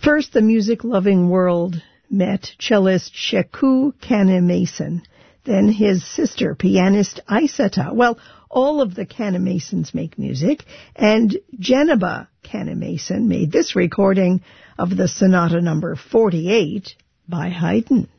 First, the music-loving world met cellist Sheku Kanneh-Mason, then his sister, pianist Aissata. Well, all of the Kanneh-Masons make music, and Jeneba Kanneh-Mason made this recording of the Sonata number 48 by Haydn.